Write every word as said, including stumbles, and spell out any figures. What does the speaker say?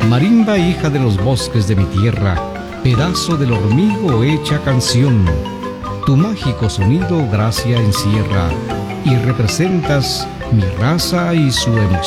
Marimba, hija de los bosques de mi tierra, pedazo del hormigo hecha canción. Tu mágico sonido gracia encierra y representas mi raza y su emoción.